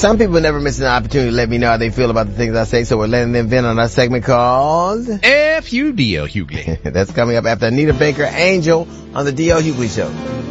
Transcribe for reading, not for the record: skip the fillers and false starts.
Some people never miss an opportunity to let me know how they feel about the things I say, so we're letting them vent on our segment called F.U.D.O. Hughley. That's coming up after Anita Baker Angel on the D.L. Hughley Show.